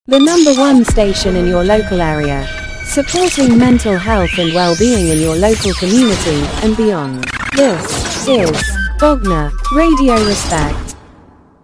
The #1 station in your local area, supporting mental health and well-being in your local community and beyond. This is Bogner Radio Respect.